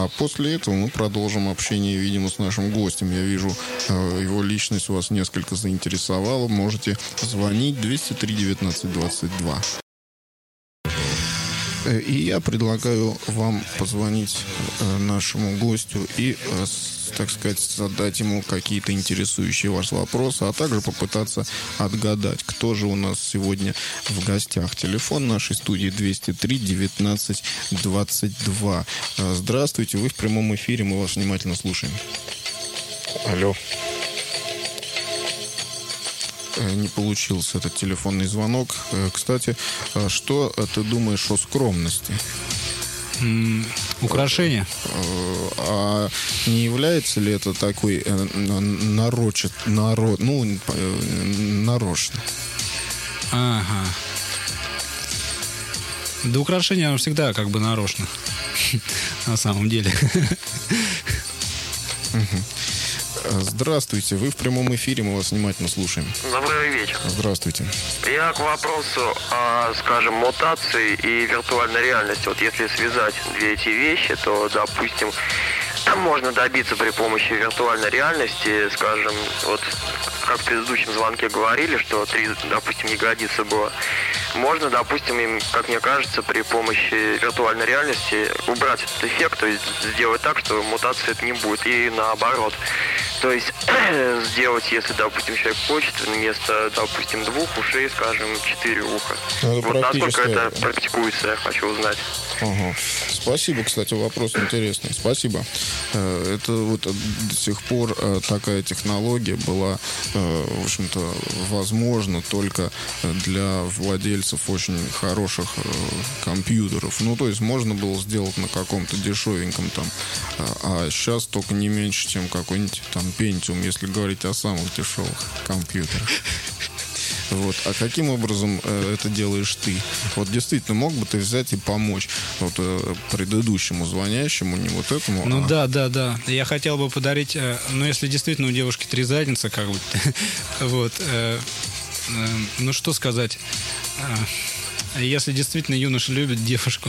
А после этого мы продолжим общение, видимо, с нашим гостем. Я вижу, его личность вас несколько заинтересовала. Можете звонить 203-19-22. И я предлагаю вам позвонить нашему гостю и, так сказать, задать ему какие-то интересующие вас вопросы, а также попытаться отгадать, кто же у нас сегодня в гостях. Телефон нашей студии 203-19-22. Здравствуйте, вы в прямом эфире, мы вас внимательно слушаем. Алло. Не получился этот телефонный звонок. Кстати, что ты думаешь о скромности? Украшение. А не является ли это такой нарочно? Ага. Да украшение оно всегда как бы нарочно. На самом деле. Здравствуйте, вы в прямом эфире, мы вас внимательно слушаем. Добрый вечер. Здравствуйте. Я к вопросу о, скажем, мутации и виртуальной реальности. Вот если связать две эти вещи, то, допустим, можно добиться при помощи виртуальной реальности, скажем, вот как в предыдущем звонке говорили, что 3, допустим, ягодицы было. Можно, допустим, им, как мне кажется, при помощи виртуальной реальности убрать этот эффект, то есть сделать так, что мутации это не будет, и наоборот. То есть сделать, если, допустим, человек хочет, вместо, допустим, 2 ушей, скажем, 4 уха. Вот насколько это практикуется, я хочу узнать. Ага. Спасибо, кстати, вопрос интересный. Спасибо. Это вот до сих пор такая технология была, в общем-то, возможна только для владельцев очень хороших компьютеров. Ну, то есть можно было сделать на каком-то дешевеньком там, а сейчас только не меньше, чем какой-нибудь там Pentium, если говорить о самых дешевых компьютерах. Вот. А каким образом это делаешь ты? Вот действительно, мог бы ты взять и помочь вот, предыдущему звонящему, не вот этому? Ну да. Я хотел бы подарить, ну если действительно у девушки 3 задницы, как бы, вот, ну что сказать, если действительно юноша любит девушку,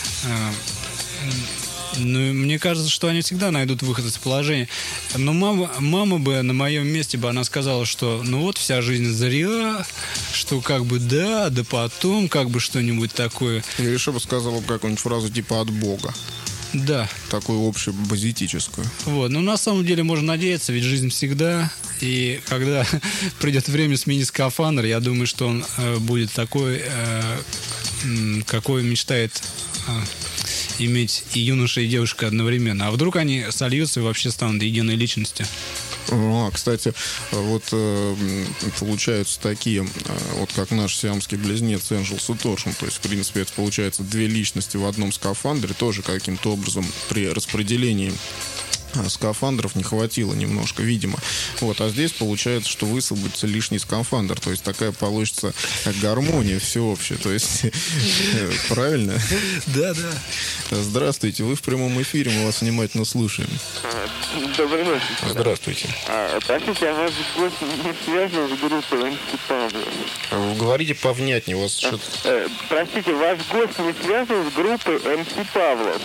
ну, мне кажется, что они всегда найдут выход из положения. Но мама бы на моем месте бы она сказала, что ну вот вся жизнь зря, что как бы да потом как бы что-нибудь такое. Или еще бы сказала какую-нибудь фразу типа «от Бога». Да. Такую общебазитическую. Вот. Но на самом деле можно надеяться, ведь жизнь всегда. И когда придет время сменить скафандр, я думаю, что он будет такой, какой мечтает иметь и юноша, и девушка одновременно. А вдруг они сольются и вообще станут единой личностью? Кстати, вот получаются такие, вот как наш сиамский близнец Энджелс и Торшем. То есть, в принципе, это получается 2 личности в одном скафандре. Тоже каким-то образом при распределении скафандров не хватило немножко, видимо. Вот, а здесь получается, что высвободится лишний скафандр. То есть такая получится гармония всеобщая. То есть, правильно? Да. Здравствуйте, вы в прямом эфире, мы вас внимательно слушаем. Доброй ночи. Здравствуйте. Простите, а ваш гость не связан с группой МС Павлов? Вы говорите повнятнее, у вас что-то... Простите, ваш гость не связан с группой МС Павлов?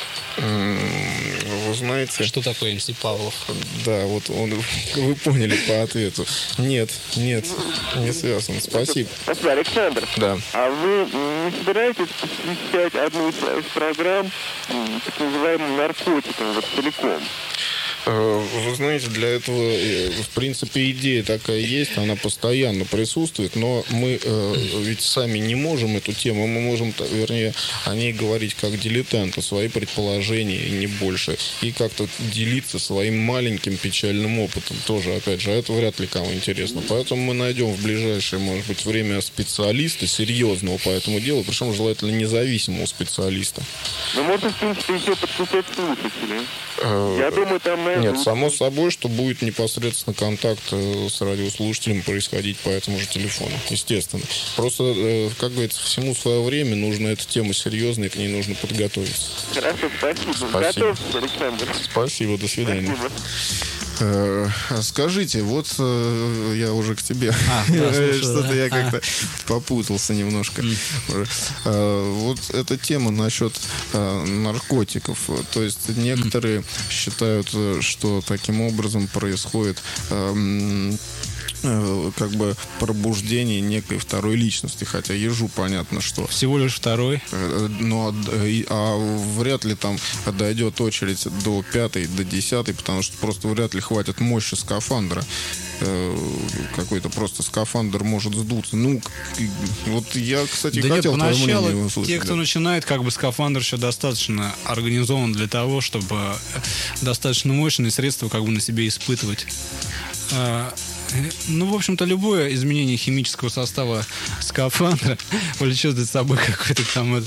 Вы знаете... Что такое МС Павлов? Да, вот вы поняли по ответу. Нет, не связан. Спасибо. Спасибо, Александр. Да. А вы не собираетесь посвящать одну из программ так называемым наркотикам вот целиком? Вы знаете, для этого, в принципе, идея такая есть, она постоянно присутствует, но мы ведь сами не можем эту тему, мы можем, вернее, о ней говорить как дилетанты, свои предположения, и не больше, и как-то делиться своим маленьким печальным опытом тоже, опять же, это вряд ли кому интересно. Поэтому мы найдем в ближайшее, может быть, время специалиста, серьезного по этому делу, причем желательно независимого специалиста. Ну, можно, в принципе, еще подключать слушателей. Я думаю, там... Нет, само собой, что будет непосредственно контакт с радиослушателем происходить по этому же телефону, естественно. Просто, как говорится, всему свое время, нужно эта тема серьезная, к ней нужно подготовиться. Хорошо, спасибо. Спасибо. Готовьтесь, Александр. Спасибо, до свидания. Спасибо. Скажите, вот я уже к тебе. Что-то я как-то попутался немножко. Вот эта тема насчет наркотиков. То есть некоторые считают, что таким образом происходит как бы пробуждение некой второй личности, хотя ежу понятно, что Всего лишь второй. но вряд ли там дойдет очередь до 5-й, до 10-й, потому что просто вряд ли хватит мощи скафандра. Какой-то просто скафандр может сдуться. Ну, вот я, кстати, Да нет, хотел твое мнение поначалу услышать. те, кто начинает, как бы скафандр еще достаточно организован для того, чтобы достаточно мощные средства как бы на себе испытывать. Ну, в общем-то, любое изменение химического состава скафандра влечет за собой какой-то там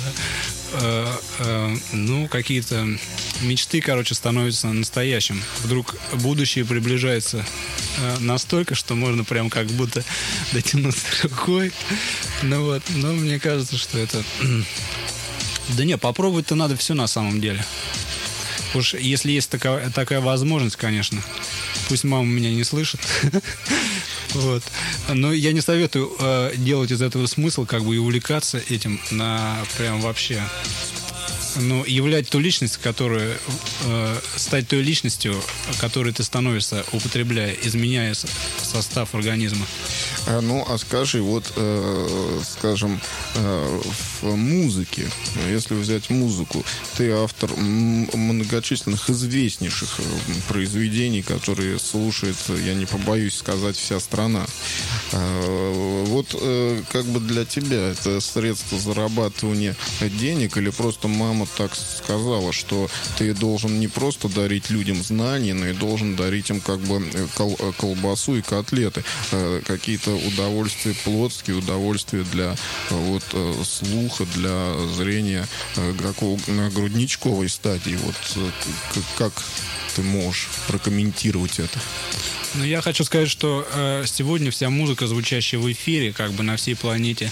ну, какие-то мечты, короче, становятся настоящим. Вдруг будущее приближается настолько, что можно прям как будто дотянуться рукой. Ну вот, но мне кажется, что это... Да не, попробовать-то надо все на самом деле. Уж если есть такая возможность, конечно. Пусть мама меня не слышит. Вот. Но я не советую делать из этого смысл, как бы, и увлекаться этим на прям вообще. Но являть ту личность, которая... стать той личностью, которой ты становишься, употребляя, изменяя состав организма. Ну, а скажи, вот, скажем, в музыке, если взять музыку, ты автор многочисленных известнейших произведений, которые слушает, я не побоюсь сказать, вся страна. Вот как бы для тебя это средство зарабатывания денег или просто мама так сказала, что ты должен не просто дарить людям знания, но и должен дарить им как бы колбасу и котлеты, какие-то удовольствия плотские, удовольствия для вот слуха, для зрения на грудничковой стадии. Вот как ты можешь прокомментировать это? Ну, я хочу сказать, что сегодня вся музыка, звучащая в эфире, как бы на всей планете,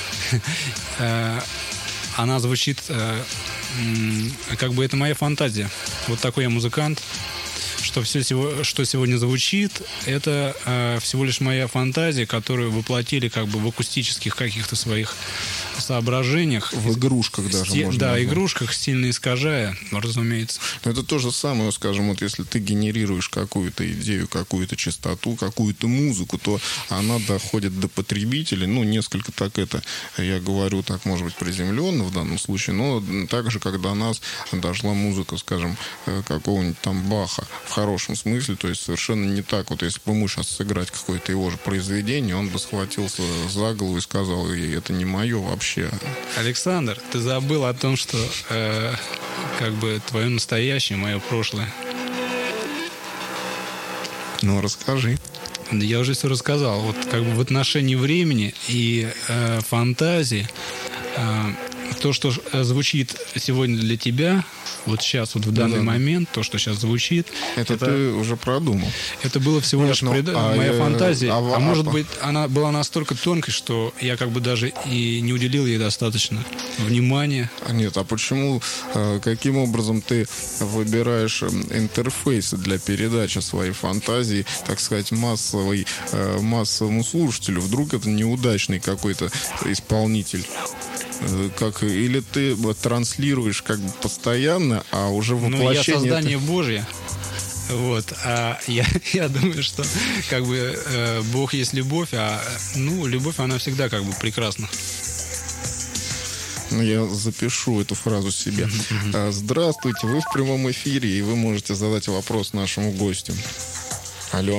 она звучит, как бы это моя фантазия. Вот такой я музыкант, что все, что сегодня звучит, это всего лишь моя фантазия, которую воплотили как бы в акустических каких-то своих соображениях. В игрушках даже можно. Да, игрушках, сильно искажая, разумеется. Но это то же самое, скажем, вот если ты генерируешь какую-то идею, какую-то частоту, какую-то музыку, то она доходит до потребителей, ну, несколько так это, я говорю так, может быть, приземленно в данном случае, но также, как до нас дошла музыка, скажем, какого-нибудь там Баха, в хорошем смысле, то есть совершенно не так. Вот если бы ему сейчас сыграть какое-то его же произведение, он бы схватился за голову и сказал, это не мое вообще. Александр, ты забыл о том, что как бы твое настоящее, мое прошлое. Ну, расскажи. Я уже все рассказал. Вот как бы в отношении времени и фантазии то, что звучит сегодня для тебя, вот сейчас, вот в данный момент, то, что сейчас звучит... Это ты уже продумал. Это было всего лишь моя фантазия. Может быть, она была настолько тонкой, что я как бы даже и не уделил ей достаточно внимания. Нет, а почему, каким образом ты выбираешь интерфейсы для передачи своей фантазии, так сказать, массовому слушателю? Вдруг это неудачный какой-то исполнитель? Или ты транслируешь как бы постоянно, а уже воплощение... Ну, я создание Божье. Вот. А я думаю, что как бы Бог есть любовь, а любовь, она всегда как бы прекрасна. Я запишу эту фразу себе. Здравствуйте, вы в прямом эфире, и вы можете задать вопрос нашему гостю. Алло.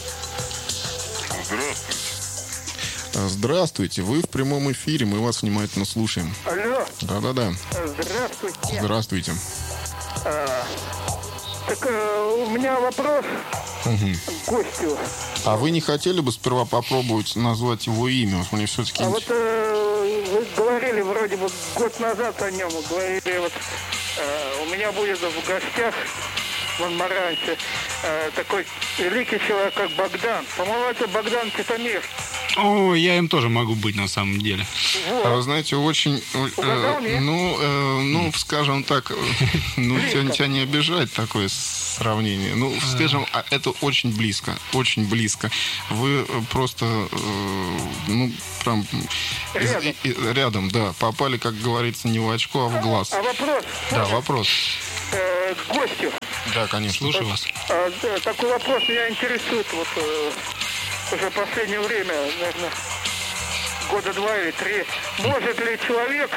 Здравствуйте, вы в прямом эфире, мы вас внимательно слушаем. Алло. Да-да-да. Здравствуйте. Здравствуйте. Так у меня вопрос к гостю. А вы не хотели бы сперва попробовать назвать его имя? Вот мне все-таки... Вот вы говорили вроде бы год назад о нем, говорили, вот у меня будет в гостях в Монмарансе такой великий человек, как Богдан. По-моему, это Богдан Титамир. О, я им тоже могу быть на самом деле. Вот. А вы знаете, очень, Угадал, нет? скажем так, тебя не обижает такое сравнение. Ну, скажем, это очень близко, очень близко. Вы просто, прям рядом, да, попали, как говорится, не в очко, а в глаз. А вопрос? Да, вопрос. К гостю. Да, конечно. Слушаю вас. Да, такой вопрос меня интересует вот уже в последнее время, наверное, года 2 или 3. Может ли человек,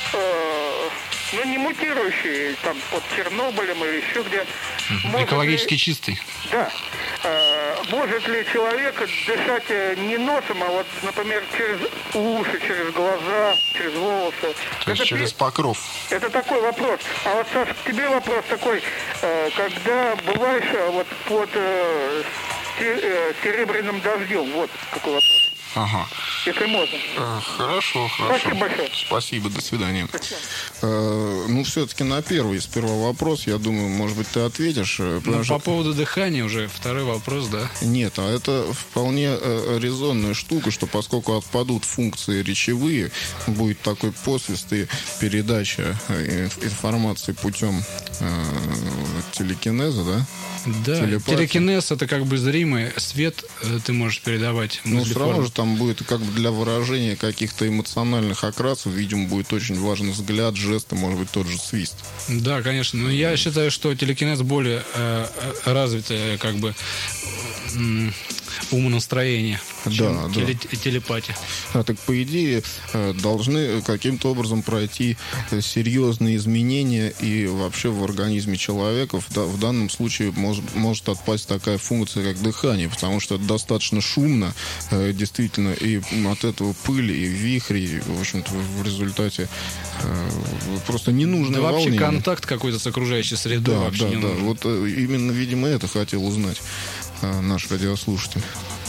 не мутирующий там под Чернобылем или еще где, Экологически чистый. да, может ли человек дышать не носом, а вот, например, через уши, через глаза, через волосы? То есть через покров. Это такой вопрос. А вот, Саш, к тебе вопрос такой. Когда бываешь вот под серебряным дождем, вот какой вопрос. Ага. Если можно. Хорошо. Спасибо большое. Спасибо, до свидания. Все-таки сперва вопрос, я думаю, может быть, ты ответишь. По поводу дыхания уже второй вопрос, да? Нет, а это вполне резонная штука, что поскольку отпадут функции речевые, будет такой посвист и передача информации путем телекинеза, да? Да, Телепатия. телекинез — это как бы зримый свет, ты можешь передавать. Все равно же там будет как бы для выражения каких-то эмоциональных окрасов, видимо, будет очень важен взгляд, жесты, может быть, тот же свист. Да, конечно. Но я считаю, что телекинез более развитое как бы умонастроение, чем телепатия. Так, по идее, должны каким-то образом пройти серьезные изменения и вообще в организме человека. В данном случае может отпасть такая функция, как дыхание, потому что это достаточно шумно, действительно, и от этого пыль и вихри, в общем-то, в результате просто ненужное волнение. Вообще контакт какой-то с окружающей средой вообще не нужен. Вот именно, видимо, это хотел узнать наш радиослушатель.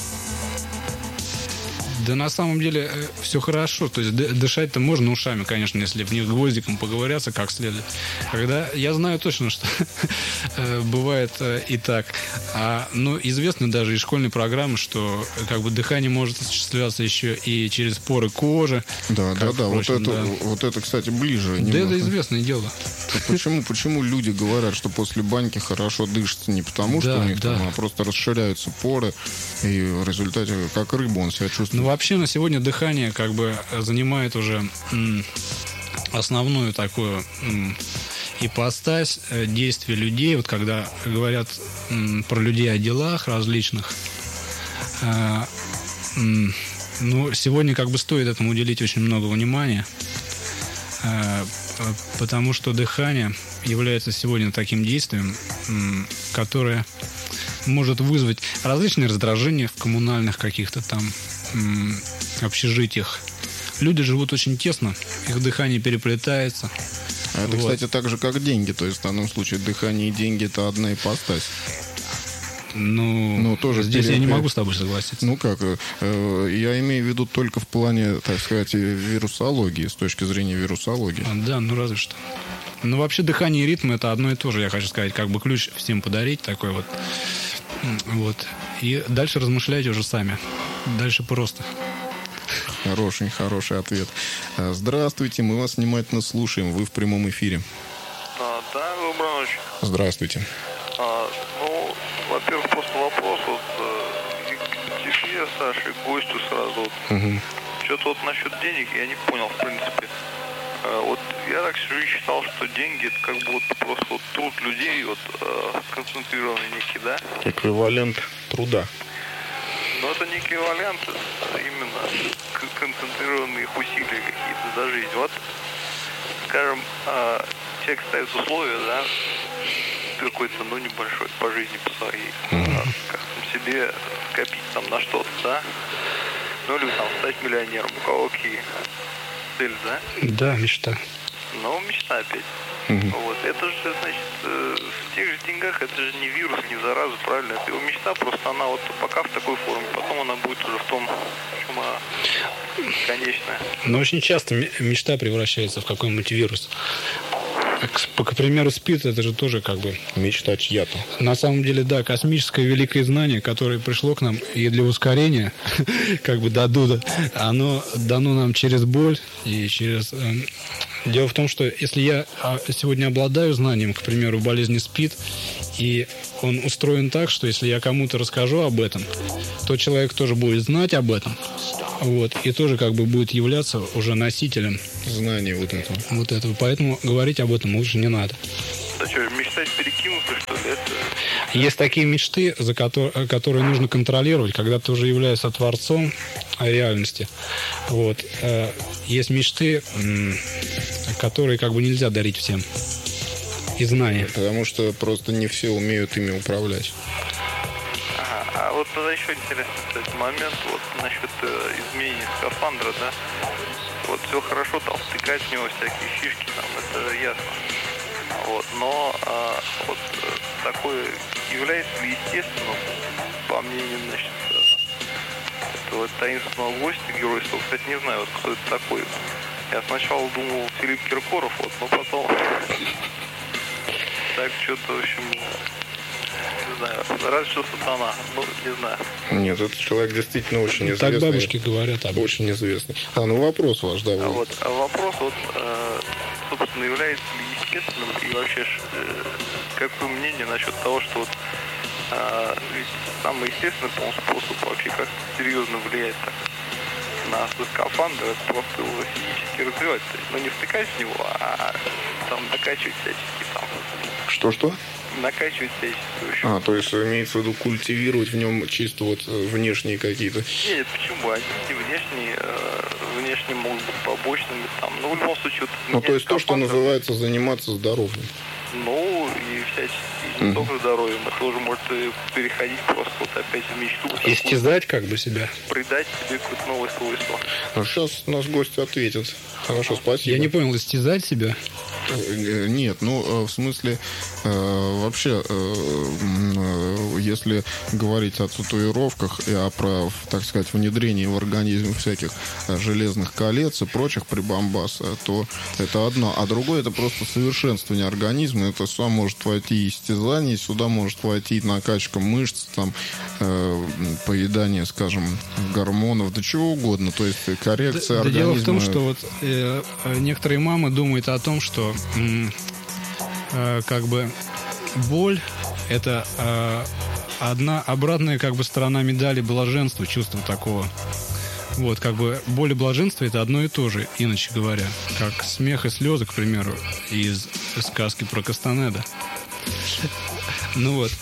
Да на самом деле все хорошо. То есть дышать-то можно ушами, конечно, если в них гвоздиком поговорятся как следует. Я знаю точно, что бывает и так. Известно даже из школьной программы, что как бы дыхание может осуществляться еще и через поры кожи. Да. Вот это, кстати, ближе. Да, это известное дело. Почему люди говорят, что после баньки хорошо дышится? Не потому, что у них там просто расширяются поры, и в результате, как рыба, он себя чувствует. Вообще на сегодня дыхание как бы занимает уже основную такую ипостась действия людей. Вот когда говорят про людей о делах различных, сегодня как бы стоит этому уделить очень много внимания, потому что дыхание является сегодня таким действием, которое может вызвать различные раздражения в коммунальных каких-то там общежитиях. Люди живут очень тесно, их дыхание переплетается. А это, кстати, так же, как деньги. То есть в данном случае дыхание и деньги — это одна ипостась. Тоже здесь я не могу с тобой согласиться. Я имею в виду только в плане, так сказать, вирусологии, с точки зрения вирусологии. Да, разве что. Вообще дыхание и ритм — это одно и то же, я хочу сказать, как бы ключ всем подарить такой вот. И дальше размышляйте уже сами. Дальше просто. Хороший ответ. Здравствуйте, мы вас внимательно слушаем. Вы в прямом эфире. Да, доброй ночи. Здравствуйте. Во-первых, просто вопрос к тебе, Саше, к гостю сразу. Что-то насчет денег я не понял, в принципе. Я так всю жизнь считал, что деньги — это как бы просто труд людей, концентрированный некий, да? Эквивалент труда. Но это не эквивалент, именно концентрированные их усилия какие-то за жизнь. Скажем, человек ставит условия, да, какой-то, небольшой по жизни по своей, как себе скопить там на что-то, да? Или там стать миллионером. У кого какие цели, да? Да, мечта. Мечта опять. Это же, значит, в тех же деньгах, это же не вирус, не зараза, правильно? Это его мечта, просто она пока в такой форме, потом она будет уже в том, в чем она конечная. Но очень часто мечта превращается в какой-нибудь вирус. к примеру, СПИД, это же тоже как бы... Мечта чья-то. На самом деле, да, космическое великое знание, которое пришло к нам и для ускорения, как бы до, оно дано нам через боль и через... Дело в том, что если я сегодня обладаю знанием, к примеру, болезни СПИД, и он устроен так, что если я кому-то расскажу об этом, то человек тоже будет знать об этом, вот, и тоже как бы будет являться уже носителем знания вот этого. Вот этого. Поэтому говорить об этом лучше не надо. А что, мечтать перекинуться, что ли? Это... Есть такие мечты, которые нужно контролировать, когда ты уже являешься творцом реальности. Вот. Есть мечты, которые как бы нельзя дарить всем. И знания. Потому что просто не все умеют ими управлять. А вот тогда еще интересный, кстати, момент вот насчет изменения скафандра, да? Вот все хорошо, там втыкать в него всякие фишки, там, это ясно. Вот, но вот такое является ли естественным, по мнению, значит, этого таинственного гостя геройства. Кстати, не знаю, вот кто это такой. Я сначала думал Филипп Киркоров, вот, но потом так что-то, в общем, не знаю, разве что Сатана, ну, не знаю. Нет, этот человек действительно очень известный. Так бабушки говорят об этом. Очень известный. Ну вопрос ваш, да. Вопрос, вот, собственно, является ли естественным и вообще, какое мнение насчет того, что вот ведь самый естественный, по-моему, способ вообще как-то серьезно влияет так на скафандр, это просто его физически развивать. То есть, ну, не втыкать в него, а там накачивать всячески там. Что? Накачивать всячески. То есть имеется в виду культивировать в нем чисто вот внешние какие-то... Нет, почему? Они не внешние могут быть побочными там. Ну, в любом случае... Вот, то есть то, что называется заниматься здоровьем. Ну, и всячески, не только здоровьем, это тоже может переходить просто вот опять в мечту. Истязать как бы себя. Придать себе какое-то новое свойство. Сейчас наш гость ответит. Хорошо, спасибо. Я не понял, истязать себя? Нет, в смысле, вообще, если говорить о татуировках и про, так сказать, внедрении в организм всяких железных колец и прочих прибамбас, то это одно. А другое, это просто совершенствование организма. Это сюда может войти истязание, сюда может войти накачка мышц, там, поедание, скажем, гормонов, да чего угодно. То есть коррекция организма. Дело в том, что вот некоторые мамы думают о том, что как бы боль — это одна обратная как бы сторона медали блаженства, чувства такого. Вот, как бы боль и блаженство — это одно и то же, иначе говоря. Как смех и слезы, к примеру, из сказки про Кастанеда. Ну вот.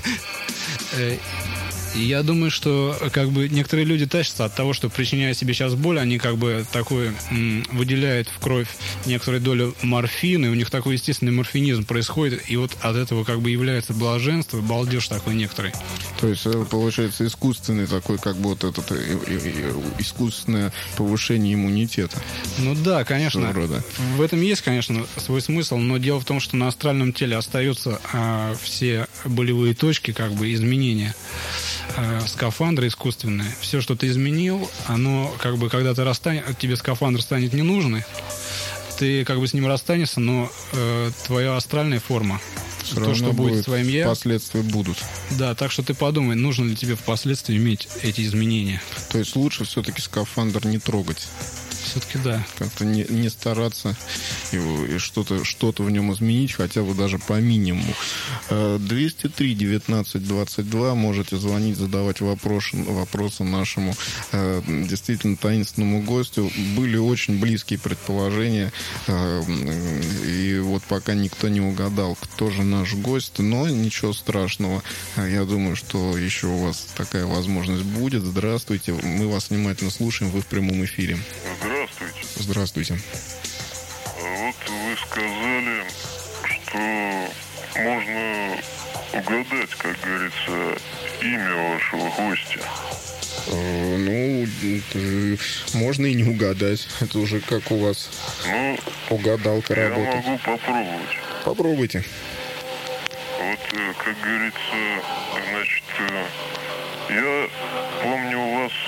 И я думаю, что как бы некоторые люди тащатся от того, что, причиняя себе сейчас боль, они как бы такой выделяют в кровь некоторую долю морфина, и у них такой естественный морфинизм происходит, и вот от этого как бы является блаженство, балдеж такой некоторый. То есть получается искусственный такой, как бы вот этот искусственное повышение иммунитета. Ну да, конечно. В этом есть, конечно, свой смысл, но дело в том, что на астральном теле остаются все болевые точки, как бы изменения. Скафандра искусственные. Все, что ты изменил, оно как бы, когда ты тебе скафандр станет не нужный, ты как бы с ним расстанешься, но твоя астральная форма, то, что будет твоим я... Последствия будут. Да, так что ты подумай, нужно ли тебе впоследствии иметь эти изменения. То есть лучше все-таки скафандр не трогать. Все-таки да. Как-то не стараться и что-то в нем изменить, хотя бы даже по минимуму. 203-19-22 можете звонить, задавать вопросы нашему действительно таинственному гостю. Были очень близкие предположения, и вот пока никто не угадал, кто же наш гость, но ничего страшного. Я думаю, что еще у вас такая возможность будет. Здравствуйте, мы вас внимательно слушаем, вы в прямом эфире. Здравствуйте. Здравствуйте. Вот вы сказали, что можно угадать, как говорится, имя вашего гостя. Можно и не угадать. Это уже как у вас угадалка работает. Я могу попробовать. Попробуйте. Вот, как говорится, значит, я помню у вас...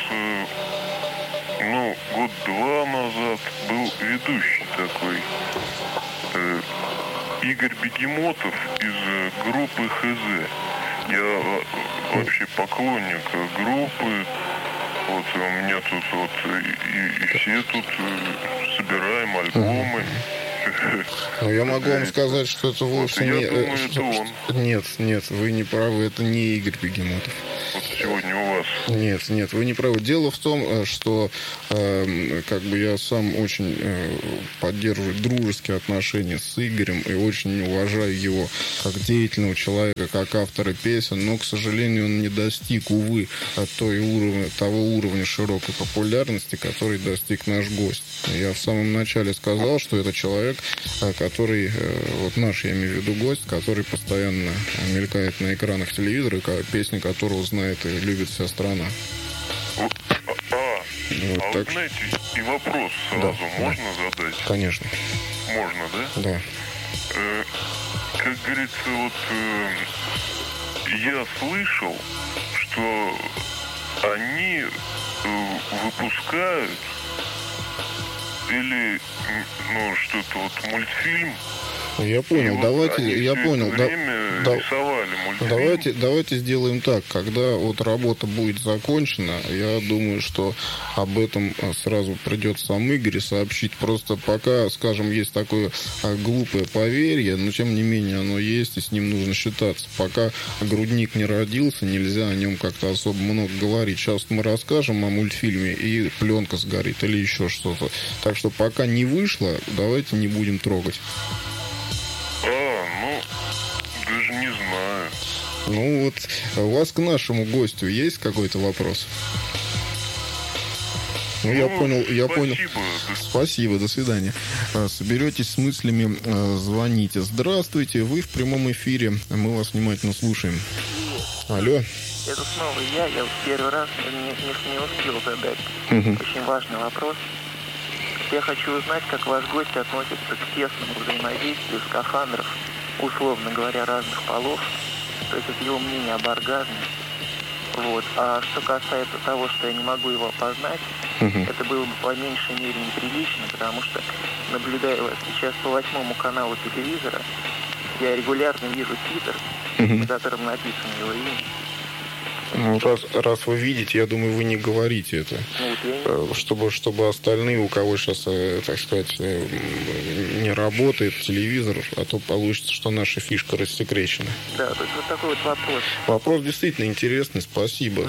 год-два назад был ведущий такой Игорь Бегемотов из группы ХЗ. Я вообще поклонник группы. Вот у меня тут вот и все тут собираем альбомы. Но я могу вам сказать, что это вовсе я не... думаю, это он. Нет, вы не правы, это не Игорь Бегемотов. Вот сегодня у вас. Нет, вы не правы. Дело в том, что как бы я сам очень поддерживаю дружеские отношения с Игорем и очень уважаю его как деятельного человека, как автора песен, но, к сожалению, он не достиг, увы, того уровня широкой популярности, который достиг наш гость. Я в самом начале сказал, что это человек, который, вот наш, я имею в виду гость, который постоянно мелькает на экранах телевизора, песни которого знает и любит вся страна. Вот вы так. знаете, и вопрос сразу можно задать? Конечно. Можно, да? Да. Как говорится, вот я слышал, что они выпускают или что-то вот мультфильм. Я понял, Рисовали мультфильм. Давайте сделаем так. Когда вот работа будет закончена, я думаю, что об этом сразу придет сам Игорь и сообщить. Просто пока, скажем, есть такое глупое поверье, но тем не менее оно есть, и с ним нужно считаться. Пока грудник не родился, нельзя о нем как-то особо много говорить. Сейчас мы расскажем о мультфильме, и пленка сгорит или еще что-то. Так что пока не вышло, давайте не будем трогать. Даже не знаю. Ну вот, у вас к нашему гостю есть какой-то вопрос? Я понял. Спасибо, до свидания. Соберетесь с мыслями, звоните. Здравствуйте, вы в прямом эфире, мы вас внимательно слушаем. Алло. Это снова я вот первый раз не успел задать очень важный вопрос. Я хочу узнать, как ваш гость относится к тесному взаимодействию скафандров, условно говоря, разных полов, то есть это его мнение об оргазме. Вот. А что касается того, что я не могу его опознать, это было бы по меньшей мере неприлично, потому что, наблюдая вас сейчас по 8 каналу телевизора, я регулярно вижу твиттер, на котором написано его имя. Ну, раз вы видите, я думаю, вы не говорите это. Чтобы остальные, у кого сейчас, так сказать, не работает телевизор, а то получится, что наша фишка рассекречена. Да, то есть вот такой вот вопрос. Вопрос действительно интересный, спасибо.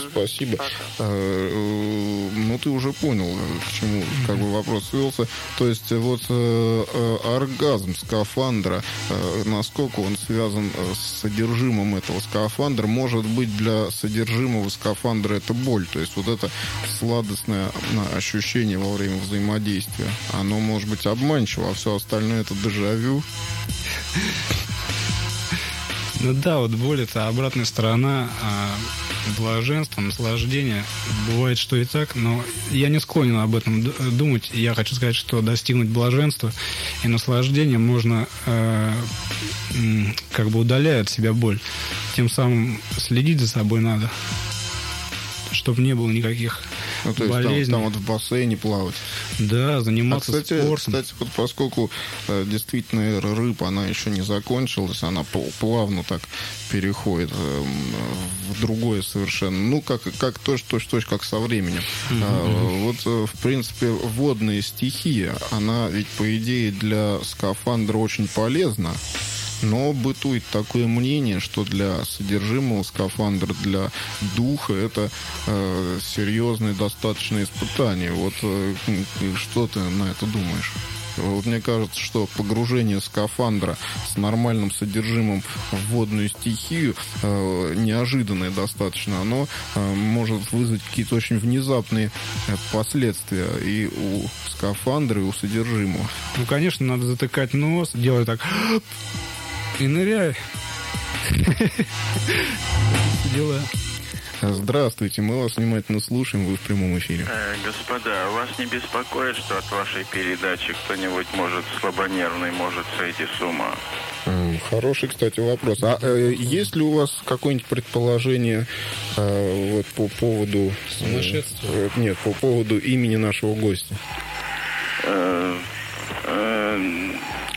Ну, ты уже понял, к чему как бы вопрос свелся. То есть вот оргазм скафандра, насколько он связан с содержимым этого скафандра, может быть для содержимого скафандра это боль, то есть вот это сладостное ощущение во время взаимодействия, оно может быть обманчиво, а все остальное это дежавю. Ну да, вот боль — это обратная сторона блаженства, наслаждения. Бывает, что и так, но я не склонен об этом думать. Я хочу сказать, что достигнуть блаженства и наслаждения можно как бы удаляя от себя боль. Тем самым следить за собой надо, чтобы не было никаких то есть болезней. Там вот в бассейне плавать. Да, заниматься спортом. Кстати, вот поскольку действительно эра рыб, она еще не закончилась, она плавно так переходит в другое совершенно. Ну, как точь-в-точь, как со временем. Вот, в принципе, водная стихия, она ведь, по идее, для скафандра очень полезна. Но бытует такое мнение, что для содержимого скафандра, для духа, это серьезное достаточное испытание. Вот что ты на это думаешь? Вот мне кажется, что погружение скафандра с нормальным содержимым в водную стихию неожиданное достаточно. Оно может вызвать какие-то очень внезапные последствия и у скафандра, и у содержимого. Ну, конечно, надо затыкать нос, делать так... И ныряй. Дела. Здравствуйте, мы вас внимательно слушаем, вы в прямом эфире. Господа, вас не беспокоит, что от вашей передачи кто-нибудь слабонервный может сойти с ума? Хороший, кстати, вопрос. А есть ли у вас какое-нибудь предположение вот по поводу... Нет, по поводу имени нашего гостя? Нет,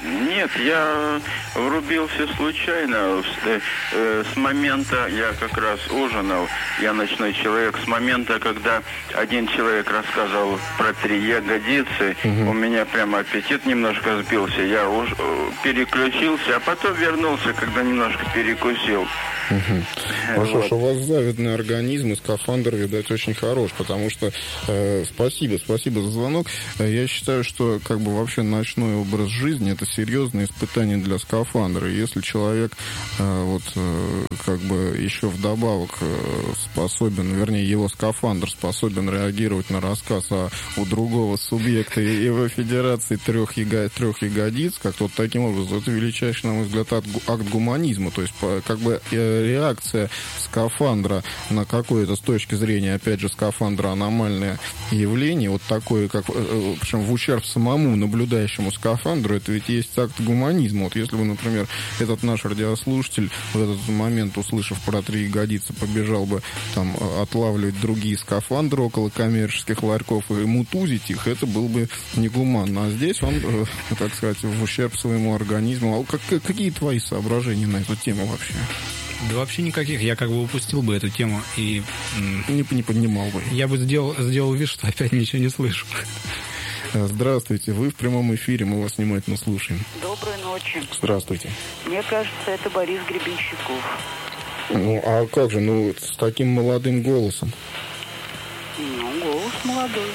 Нет, я врубился случайно. С момента, я как раз ужинал, я ночной человек, с момента, когда один человек рассказывал про 3 ягодицы, у меня прямо аппетит немножко сбился, я переключился, а потом вернулся, когда немножко перекусил. Что ж, у вас завидный организм, и скафандр, видать, очень хорош, потому что спасибо за звонок. Я считаю, что как бы вообще ночной образ жизни — это серьезное испытание для скафандра. Если человек как бы еще вдобавок способен, вернее, его скафандр способен реагировать на рассказ у другого субъекта его федерации 3 ягодиц, как-то вот таким образом, это величайший, на мой взгляд, акт гуманизма. То есть как бы реакция скафандра на какое-то, с точки зрения, опять же, скафандра, аномальное явление, вот такое, как, причем в ущерб самому наблюдающему скафандру, это ведь есть акт гуманизма. Вот если бы, например, этот наш радиослушатель в этот момент, услышав про 3 ягодицы, побежал бы там отлавливать другие скафандры около коммерческих ларьков и мутузить их, это было бы негуманно. А здесь он, так сказать, в ущерб своему организму. А какие твои соображения на эту тему вообще? Да вообще никаких. Я как бы упустил бы эту тему и... Не поднимал бы. Я бы сделал вид, что опять ничего не слышу. Здравствуйте, вы в прямом эфире, мы вас внимательно слушаем. Доброй ночи. Здравствуйте. Мне кажется, это Борис Гребенщиков. Ну, а как же, с таким молодым голосом? Голос молодой.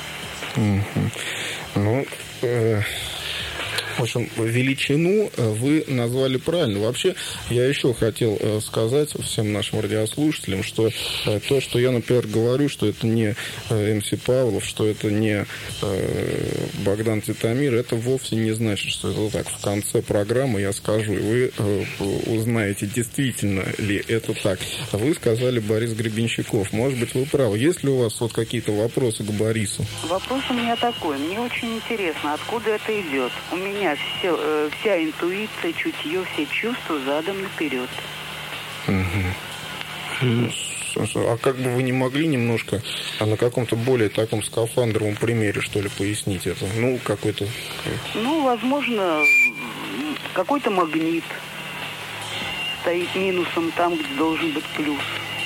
В общем, величину вы назвали правильно. Вообще, я еще хотел сказать всем нашим радиослушателям, что то, что я, например, говорю, что это не МС Павлов, что это не Богдан Титамир, это вовсе не значит, что это так. В конце программы я скажу, и вы узнаете, действительно ли это так. Вы сказали Борис Гребенщиков. Может быть, вы правы. Есть ли у вас вот какие-то вопросы к Борису? Вопрос у меня такой. Мне очень интересно, откуда это идет. У меня вся интуиция, чутье, все чувства задом наперед. А как бы вы не могли немножко на каком-то более таком скафандровом примере, что ли, пояснить это? Какой-то... возможно, какой-то магнит стоит минусом там, где должен быть плюс.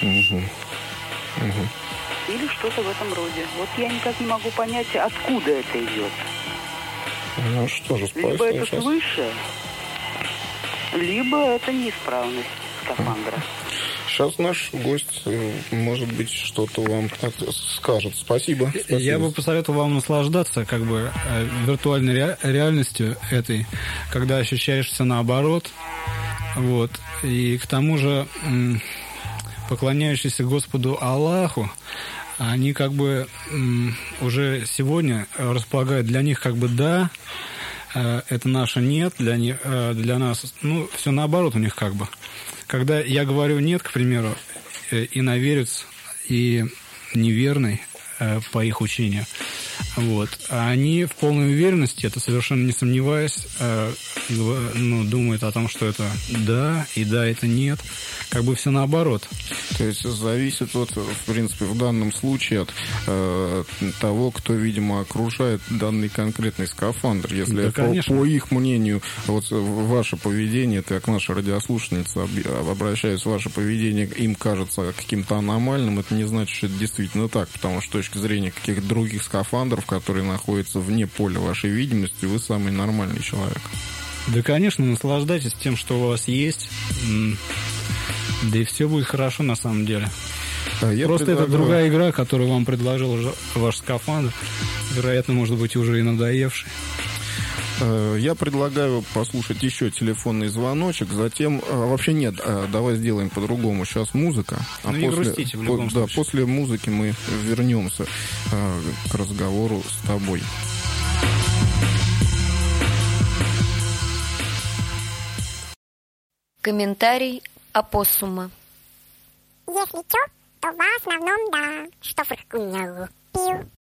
Или что-то в этом роде. Вот я никак не могу понять, откуда это идет. Что же, либо это свыше, либо это неисправность скафандра. Сейчас наш гость, может быть, что-то вам скажет. Спасибо. Я бы посоветовал вам наслаждаться как бы виртуальной реальностью этой, когда ощущаешь все наоборот. Вот. И к тому же поклоняющиеся Господу Аллаху, они как бы уже сегодня располагают для них как бы да, это наше нет, для нас, все наоборот у них как бы. Когда я говорю нет, к примеру, иноверец и неверный по их учению, вот, а они в полной уверенности, это совершенно не сомневаясь, думают о том, что это да, и да, это нет. Как бы все наоборот. То есть зависит, в принципе, в данном случае от того, кто, видимо, окружает данный конкретный скафандр. Если по их мнению, ваше поведение, это как наша радиослушательница обращаясь, ваше поведение им кажется каким-то аномальным, это не значит, что это действительно так, потому что с точки зрения каких-то других скафандров, которые находятся вне поля вашей видимости, вы самый нормальный человек. Да, конечно, наслаждайтесь тем, что у вас есть. Да и все будет хорошо на самом деле. Просто это другая игра, которую вам предложил ваш скафандр. Вероятно, может быть, уже и надоевший. Я предлагаю послушать еще телефонный звоночек, затем... Вообще нет, давай сделаем по-другому. Сейчас музыка. Не грустите в любом случае. После музыки мы вернемся к разговору с тобой. Комментарий опоссума. Если чё, то в основном да, что фыркунья пил.